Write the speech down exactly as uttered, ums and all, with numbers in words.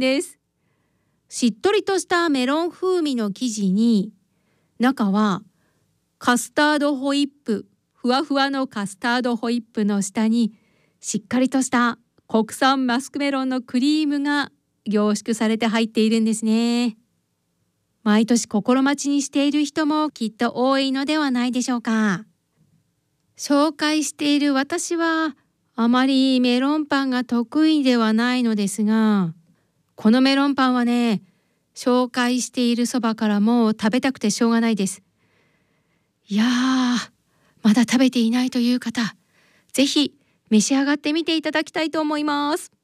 です。しっとりとしたメロン風味の生地に、中はカスタードホイップ、ふわふわのカスタードホイップの下にしっかりとした国産マスクメロンのクリームが凝縮されて入っているんですね。毎年心待ちにしている人もきっと多いのではないでしょうか。紹介している私はあまりメロンパンが得意ではないのですが、このメロンパンはね、紹介しているそばからもう食べたくてしょうがないです。いやー、まだ食べていないという方、ぜひ召し上がってみていただきたいと思います。